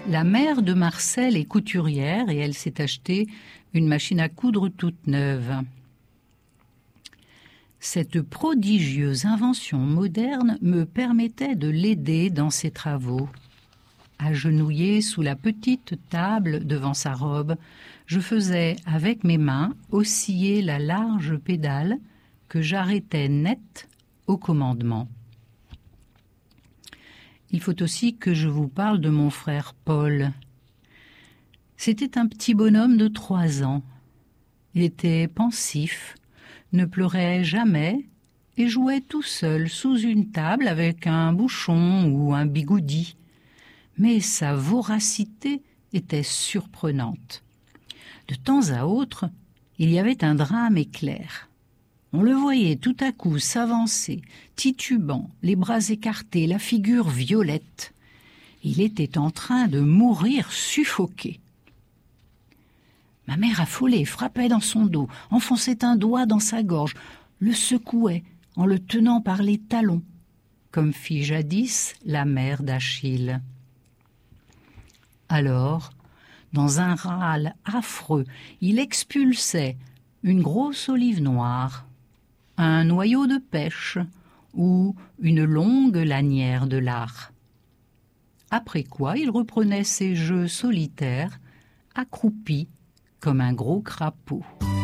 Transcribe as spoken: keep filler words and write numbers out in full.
La mère de Marcel est couturière et elle s'est acheté une machine à coudre toute neuve. Cette prodigieuse invention moderne me permettait de l'aider dans ses travaux. Agenouillée sous la petite table devant sa robe, je faisais avec mes mains osciller la large pédale que j'arrêtais net au commandement. Il faut aussi que je vous parle de mon frère Paul. C'était un petit bonhomme de trois ans. Il était pensif, ne pleurait jamais et jouait tout seul sous une table avec un bouchon ou un bigoudi. Mais sa voracité était surprenante. De temps à autre, il y avait un drame éclair. On le voyait tout à coup s'avancer, titubant, les bras écartés, la figure violette. Il était en train de mourir suffoqué. Ma mère affolée frappait dans son dos, enfonçait un doigt dans sa gorge, le secouait en le tenant par les talons, comme fit jadis la mère d'Achille. Alors, dans un râle affreux, il expulsait une grosse olive noire, un noyau de pêche ou une longue lanière de lard. Après quoi, il reprenait ses jeux solitaires, accroupi comme un gros crapaud.